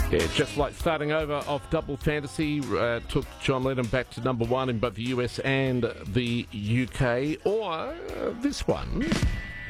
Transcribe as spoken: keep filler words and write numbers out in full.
Yeah, just like starting over off Double Fantasy uh, took John Lennon back to number one in both the U S and the U K, or uh, this one.